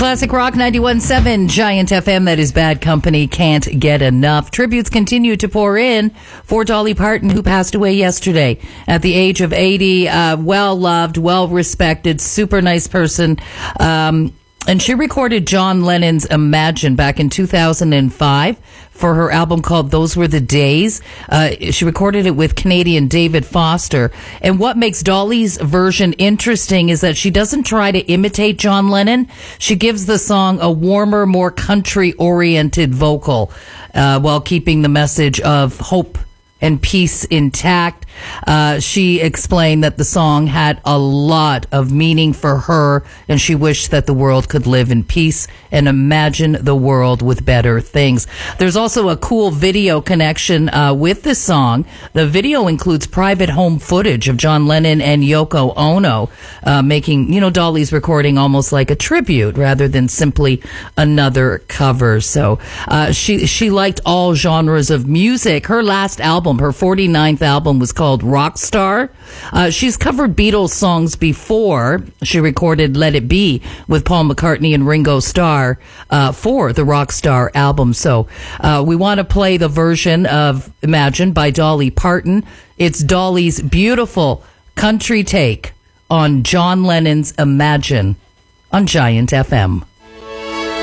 Classic Rock 91.7 Giant FM. That is Bad Company. Can't get enough. Tributes continue to pour in for Dolly Parton, who passed away yesterday at the age of 80. Well loved, well respected, super nice person. And she recorded John Lennon's Imagine back in 2005 for her album called Those Were the Days. She recorded it with Canadian David Foster. And what makes Dolly's version interesting is that she doesn't try to imitate John Lennon. She gives the song a warmer, more country-oriented vocal, while keeping the message of hope and peace intact. She explained that the song had a lot of meaning for her, and she wished that the world could live in peace and imagine the world with better things. There's also a cool video connection with this song. The video includes private home footage of John Lennon and Yoko Ono, making, Dolly's recording almost like a tribute rather than simply another cover. So she liked all genres of music. Her last album, her 49th album, was called Rockstar. She's covered Beatles songs before. She recorded Let It Be with Paul McCartney and Ringo Starr for the Rockstar album. So we want to play the version of Imagine by Dolly Parton. It's Dolly's beautiful country take on John Lennon's Imagine on Giant FM.